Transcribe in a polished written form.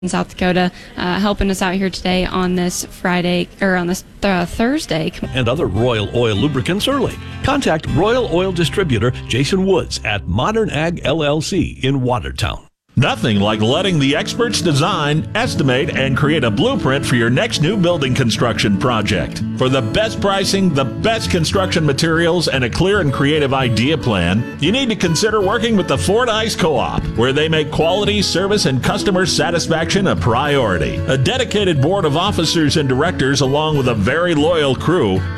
in South Dakota, helping us out here today on this Friday, or on this Thursday. And other Royal Oil lubricants early. Contact Royal Oil distributor Jason Woods at Modern Ag LLC in Watertown. Nothing like letting the experts design, estimate, and create a blueprint for your next new building construction project. For the best pricing, the best construction materials, and a clear and creative idea plan, you need to consider working with the Fordyce Co-op, where they make quality, service, and customer satisfaction a priority. A dedicated board of officers and directors, along with a very loyal crew,